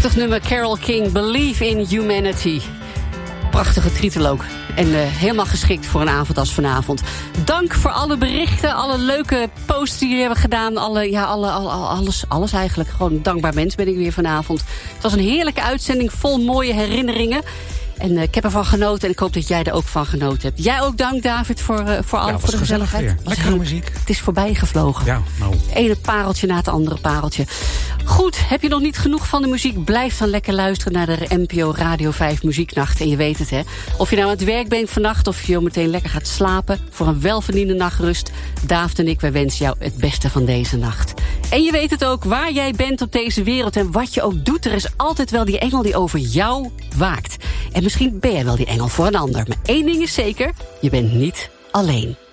Prachtig nummer, Carole King, Believe in Humanity. Prachtige titel ook. En helemaal geschikt voor een avond als vanavond. Dank voor alle berichten, alle leuke posts die jullie hebben gedaan. Alles eigenlijk. Gewoon een dankbaar mens ben ik weer vanavond. Het was een heerlijke uitzending vol mooie herinneringen. En ik heb ervan genoten en ik hoop dat jij er ook van genoten hebt. Jij ook dank, David, voor de gezelligheid. Lekkere muziek. Het is voorbij gevlogen. Ja, nou. Ene pareltje na het andere pareltje. Goed, heb je nog niet genoeg van de muziek? Blijf dan lekker luisteren naar de NPO Radio 5 Muzieknacht. En je weet het, hè. Of je nou aan het werk bent vannacht of je meteen lekker gaat slapen voor een welverdiende nachtrust. David en ik, wij wensen jou het beste van deze nacht. En je weet het ook, waar jij bent op deze wereld en wat je ook doet, er is altijd wel die engel die over jou waakt. En misschien ben jij wel die engel voor een ander. Maar één ding is zeker, je bent niet alleen.